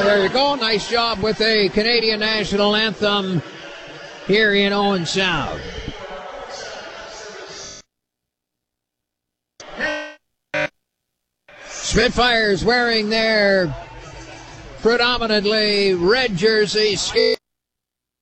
there you go. Nice job with the Canadian National Anthem here in Owen Sound. Spitfires wearing their predominantly red jerseys.